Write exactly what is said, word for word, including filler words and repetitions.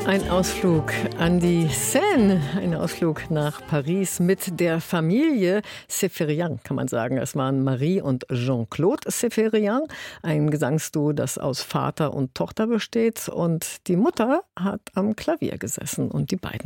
Ein Ausflug an die Seine, ein Ausflug nach Paris mit der Familie Sepherian, kann man sagen. Es waren Marie und Jean-Claude Sepherian, ein Gesangsduo, das aus Vater und Tochter besteht. Und die Mutter hat am Klavier gesessen und die beiden